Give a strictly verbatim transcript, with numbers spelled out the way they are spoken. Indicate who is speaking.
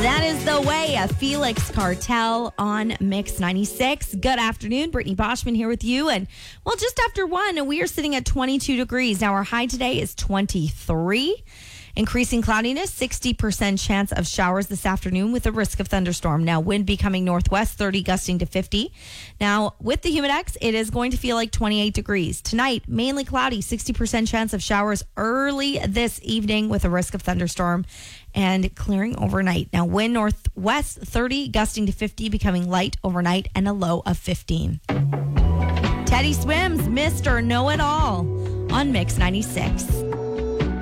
Speaker 1: That is the way of Felix Cartel on Mix ninety-six. Good afternoon. Brittany Boschman here with you. And, well, just after one, we are sitting at twenty-two degrees. Now, our high today is twenty-three. Increasing cloudiness, sixty percent chance of showers this afternoon with a risk of thunderstorm. Now, wind becoming northwest, thirty gusting to fifty. Now, with the Humidex, it is going to feel like twenty-eight degrees. Tonight, mainly cloudy, sixty percent chance of showers early this evening with a risk of thunderstorm and clearing overnight. Now, wind northwest, thirty gusting to fifty, becoming light overnight and a low of fifteen. Teddy Swims, Mister Know-It-All on Mix ninety-six.